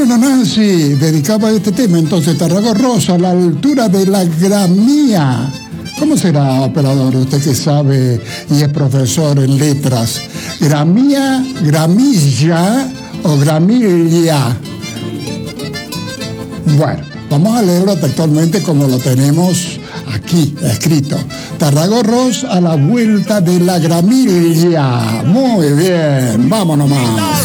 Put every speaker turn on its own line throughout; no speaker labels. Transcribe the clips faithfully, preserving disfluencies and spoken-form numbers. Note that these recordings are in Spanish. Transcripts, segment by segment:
Bueno, Nancy, dedicaba a este tema, entonces Tarragó Rosa, a la altura de la gramía. ¿Cómo será, operador, usted que sabe y es profesor en letras? ¿Gramía, gramilla o gramilla? Bueno, vamos a leerlo textualmente como lo tenemos aquí escrito. Tarragó Rosa a la vuelta de la gramilla. Muy bien, vámonos más.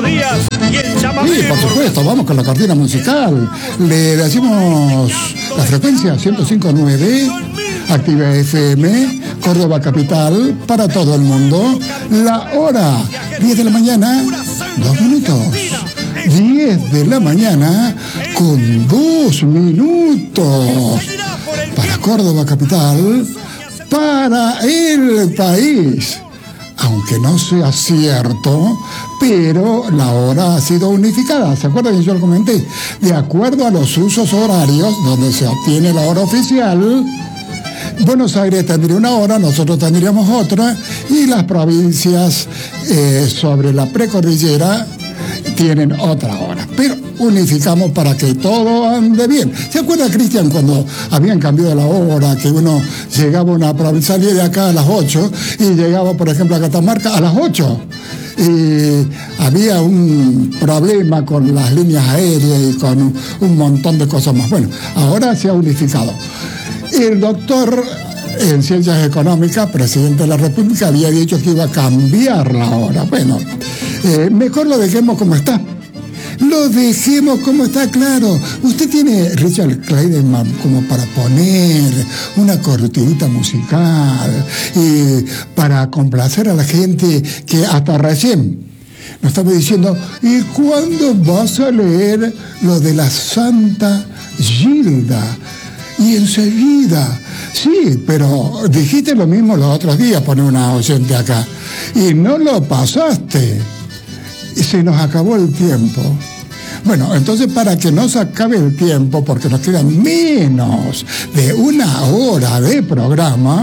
Sí, por supuesto, vamos con la cortina musical. Le decimos la frecuencia ciento cinco punto nueve, Activa F M, Córdoba Capital, para todo el mundo. La hora, diez de la mañana, dos minutos. diez de la mañana, con dos minutos. Para Córdoba Capital, para el país. Aunque no sea cierto, pero la hora ha sido unificada. ¿Se acuerdan que yo lo comenté? De acuerdo a los usos horarios donde se obtiene la hora oficial, Buenos Aires tendría una hora, nosotros tendríamos otra, y las provincias eh, sobre la precordillera tienen otra hora. Pero unificamos para que todo ande bien. ¿Se acuerda, Cristian, cuando habían cambiado la hora, que uno llegaba a una provincia, salía de acá a las ocho y llegaba, por ejemplo, a Catamarca a las ocho? Y había un problema con las líneas aéreas y con un, un montón de cosas más. Bueno, ahora se ha unificado. El doctor en Ciencias Económicas, presidente de la República, había dicho que iba a cambiar la hora. Bueno, eh, mejor lo dejemos como está. Lo dejemos como está, claro. Usted tiene Richard Clayderman como para poner una cortinita musical y para complacer a la gente que hasta recién nos estaba diciendo, ¿y cuándo vas a leer lo de la Santa Gilda? Y enseguida, sí, pero dijiste lo mismo los otros días, pone una oyente acá, y no lo pasaste. Y se nos acabó el tiempo. Bueno, entonces para que no se acabe el tiempo, porque nos queda menos de una hora de programa,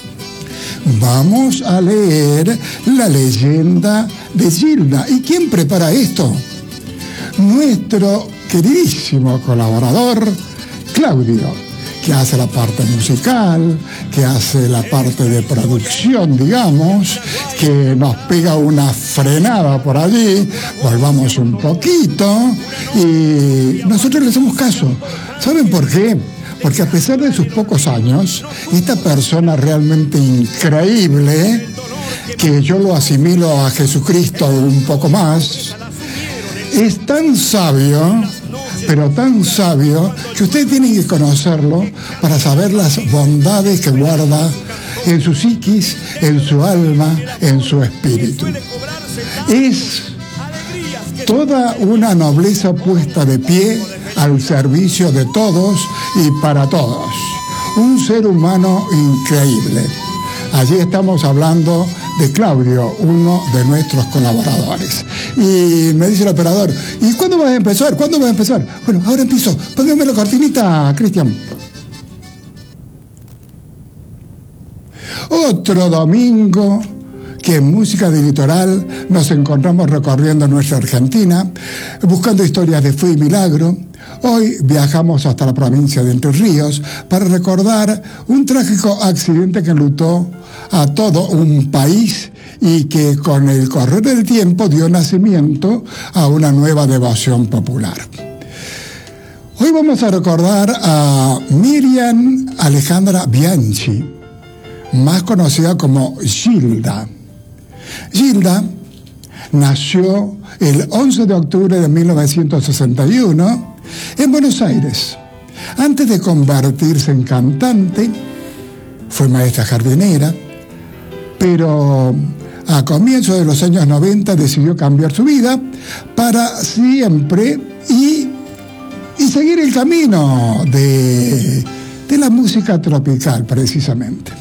vamos a leer la leyenda de Gilda. ¿Y quién prepara esto? Nuestro queridísimo colaborador, Claudio, que hace la parte musical, que hace la parte de producción, digamos, que nos pega una frenada por allí, volvamos un poquito y nosotros le hacemos caso. ¿Saben por qué? Porque a pesar de sus pocos años, esta persona realmente increíble, que yo lo asimilo a Jesucristo un poco más, es tan sabio, pero tan sabio, que ustedes tienen que conocerlo para saber las bondades que guarda en su psiquis, en su alma, en su espíritu. Es toda una nobleza puesta de pie al servicio de todos y para todos. Un ser humano increíble. Allí estamos hablando de Claudio, uno de nuestros colaboradores. Y me dice el operador, ¿y cuándo vas a empezar? ¿Cuándo vas a empezar? Bueno, ahora empiezo. Póngame la cortinita, Cristian. Otro domingo que en Música de Litoral nos encontramos recorriendo nuestra Argentina, buscando historias de fe y milagro. Hoy viajamos hasta la provincia de Entre Ríos para recordar un trágico accidente que enlutó a todo un país y que con el correr del tiempo dio nacimiento a una nueva devoción popular. Hoy vamos a recordar a Miriam Alejandra Bianchi, más conocida como Gilda. Gilda nació el once de octubre de mil novecientos sesenta y uno en Buenos Aires. Antes de convertirse en cantante, fue maestra jardinera, pero a comienzos de los años noventa decidió cambiar su vida para siempre y, y seguir el camino de, de la música tropical, precisamente.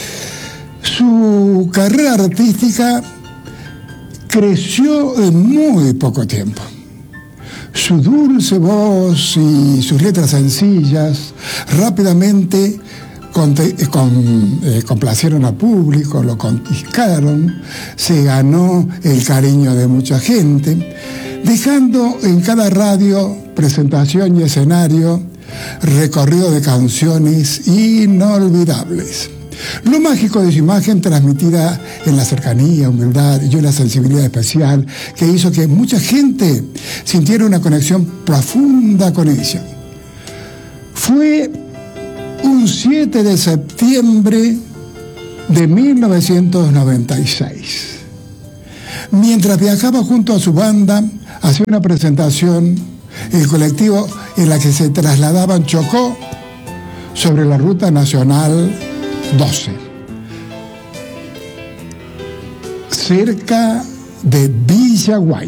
Su carrera artística creció en muy poco tiempo. Su dulce voz y sus letras sencillas rápidamente con, con, eh, complacieron al público, lo conquistaron, se ganó el cariño de mucha gente. dejando en cada radio presentación y escenario recorrido de canciones inolvidables. Lo mágico de su imagen transmitida en la cercanía, humildad y una sensibilidad especial que hizo que mucha gente sintiera una conexión profunda con ella. Fue un siete de septiembre de mil novecientos noventa y seis. Mientras viajaba junto a su banda hacia una presentación, el colectivo en la que se trasladaban chocó sobre la ruta nacional doce, cerca de Villaguay.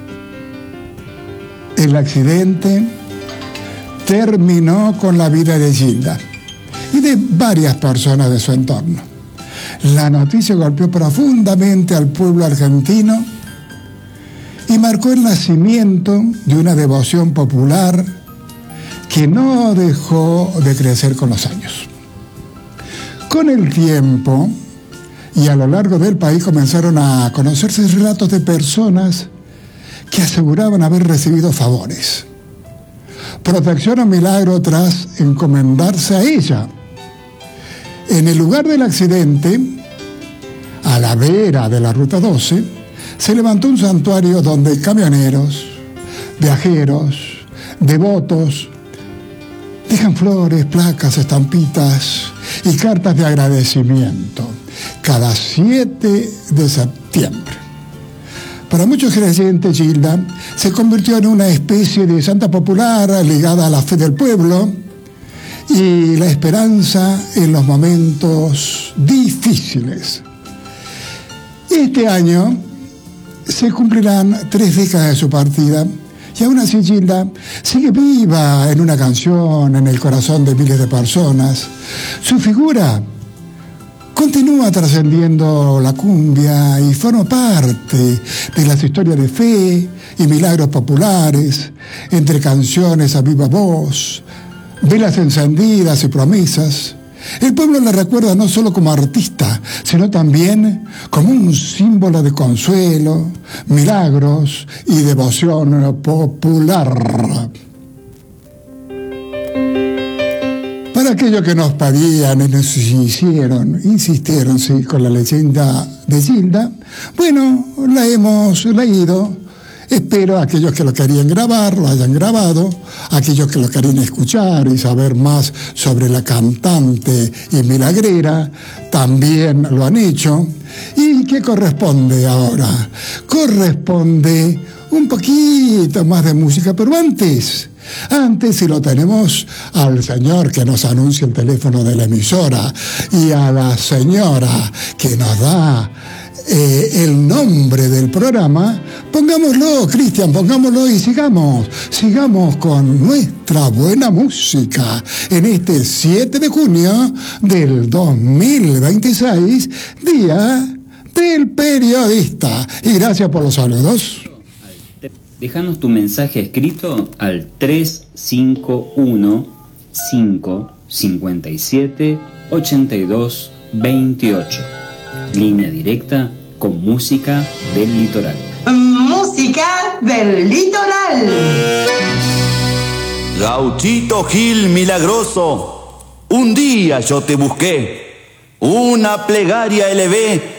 El accidente terminó con la vida de Gilda y de varias personas de su entorno. La noticia golpeó profundamente al pueblo argentino y marcó el nacimiento de una devoción popular que no dejó de crecer con los años. Con el tiempo y a lo largo del país comenzaron a conocerse relatos de personas que aseguraban haber recibido favores, protección o milagro tras encomendarse a ella. En el lugar del accidente, a la vera de la Ruta doce, se levantó un santuario donde camioneros, viajeros, devotos, dejan flores, placas, estampitas y cartas de agradecimiento cada siete de septiembre. Para muchos creyentes, Gilda se convirtió en una especie de santa popular ligada a la fe del pueblo y la esperanza en los momentos difíciles. Este año se cumplirán tres décadas de su partida y aún así Gilda sigue viva en una canción, en el corazón de miles de personas. Su figura continúa trascendiendo la cumbia y forma parte de las historias de fe y milagros populares, entre canciones a viva voz, velas encendidas y promesas. El pueblo la recuerda no solo como artista, sino también como un símbolo de consuelo, milagros y devoción popular. Para aquellos que nos pedían y nos hicieron, insistieron sí, con la leyenda de Gilda, bueno, la hemos leído. Espero aquellos que lo querían grabar, lo hayan grabado, aquellos que lo querían escuchar y saber más sobre la cantante y milagrera, también lo han hecho. ¿Y qué corresponde ahora? Corresponde un poquito más de música, pero antes, antes si lo tenemos al señor que nos anuncia el teléfono de la emisora y a la señora que nos da Eh, el nombre del programa, pongámoslo, Cristian, pongámoslo y sigamos, sigamos con nuestra buena música en este siete de junio del dos mil veintiséis, Día del Periodista. Y gracias por los saludos.
Déjanos tu mensaje escrito al tres cinco uno, cinco cinco siete, ocho dos dos ocho. Línea directa con música del litoral.
Música del litoral.
Gauchito Gil milagroso, un día yo te busqué, una plegaria elevé